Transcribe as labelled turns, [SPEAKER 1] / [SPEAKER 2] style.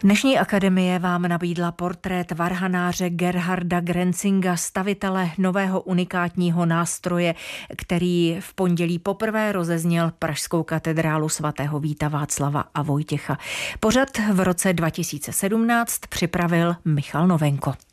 [SPEAKER 1] Dnešní akademie vám nabídla portrét varhanáře Gerharda Grenzinga, stavitele nového unikátního nástroje, který v pondělí poprvé rozezněl pražskou katedrálu svatého Víta Václava a Vojtěcha. Pořad v roce 2017 připravil Michal Novenko.